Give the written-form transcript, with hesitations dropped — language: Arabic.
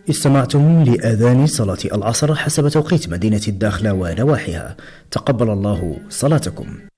استمعتم لأذان صلاة العصر حسب توقيت مدينة الداخلة ونواحيها. تقبل الله صلاتكم.